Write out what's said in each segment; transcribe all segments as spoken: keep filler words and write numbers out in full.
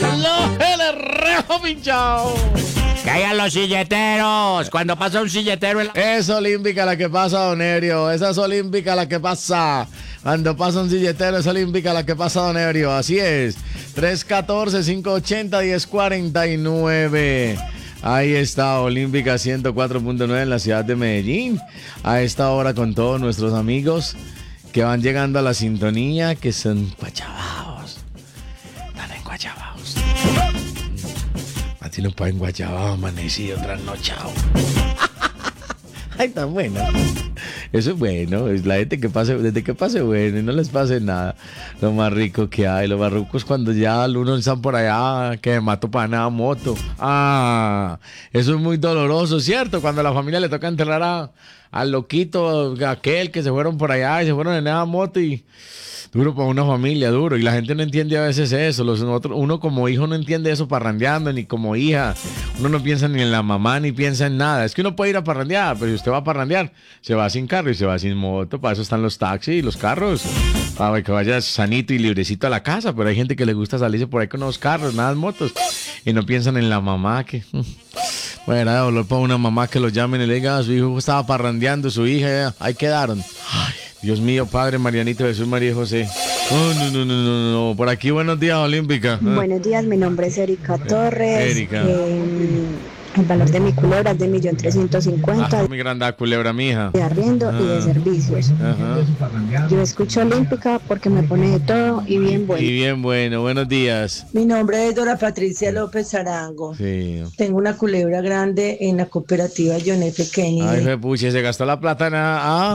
Los el rejo pinchado. ¡Caigan los silleteros! Cuando pasa un silletero en la... Es olímpica la que pasa, Don Erio. Esa es olímpica la que pasa. Cuando pasa un silletero es olímpica la que pasa, Don Erio. Así es. tres uno cuatro, cinco ocho cero, uno cero cuatro nueve. Ahí está, Olímpica ciento cuatro punto nueve en la ciudad de Medellín. A esta hora con todos nuestros amigos que van llegando a la sintonía, que son guachabaos. Están en guachabaos. Así no pueden guachabaos, amanecido, trasnochado. Ay, tan bueno. Eso es bueno, es la gente que pase, desde que pase bueno y no les pase nada. Lo más rico que hay, lo más rico es cuando ya algunos están por allá, que me mato para nada moto. Ah, eso es muy doloroso, ¿cierto? Cuando a la familia le toca enterrar a, al loquito, aquel que se fueron por allá y se fueron en esa moto y... Duro para una familia, duro. Y la gente no entiende a veces eso. Los otros, uno como hijo no entiende eso parrandeando, ni como hija. Uno no piensa ni en la mamá, ni piensa en nada. Es que uno puede ir a parrandear, pero si usted va a parrandear, se va sin carro y se va sin moto. Para eso están los taxis y los carros. Para que vaya sanito y librecito a la casa. Pero hay gente que le gusta salirse por ahí con los carros, nada, motos. Y no piensan en la mamá que... Bueno, era de dolor para una mamá que lo llamen y le diga a su hijo estaba parrandeando, su hija, ahí quedaron. Ay, Dios mío, Padre, Marianito, Jesús, María y José. Oh, no, no, no, no, no. Por aquí, buenos días, Olímpica. Buenos días, mi nombre es Erika Torres. Erika. Eh, el valor de mi culebra es de un millón trescientos cincuenta Ah, mi grande culebra, mija. de arriendo Ah. y de servicios. Ajá. Yo escucho Olímpica porque me pone de todo y bien bueno. Y bien bueno, buenos días. Mi nombre es Dora Patricia López Arango. Sí. Tengo una culebra grande en la cooperativa John F. Kennedy Ay, me puche, se gastó la plata en... Ah,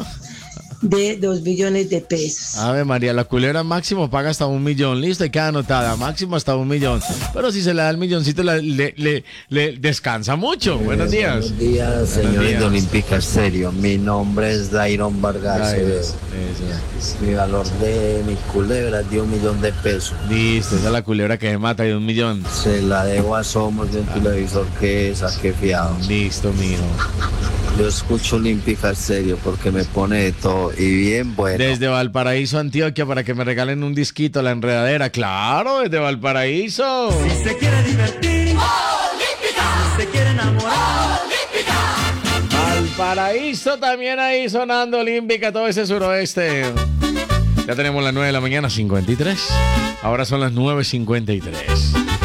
de dos billones de pesos. Ave María, la culebra máximo paga hasta un millón. Listo, y queda anotada. Máximo hasta un millón. Pero si se le da el milloncito, le, le, le, le descansa mucho. Buenos días. Buenos días, señores días. de Olímpica Estéreo. Mi nombre es Dairon Vargas. Ay, Acevedo. eso. Mi valor de mi culebra es de un millón de pesos. Listo, esa es la culebra que se mata de un millón. Se la debo a Somos de un televisor que saqué fiado. Listo, mijo. Yo escucho Olímpica Estéreo porque me pone de todo y bien bueno. Desde Valparaíso, Antioquia, para que me regalen un disquito, La Enredadera. Claro, desde Valparaíso. Si se quiere divertir, Olímpica. Si se quiere enamorar, Olímpica. Valparaíso también ahí sonando Olímpica, todo ese suroeste. Ya tenemos las nueve de la mañana, cincuenta y tres. Ahora son las nueve cincuenta y tres.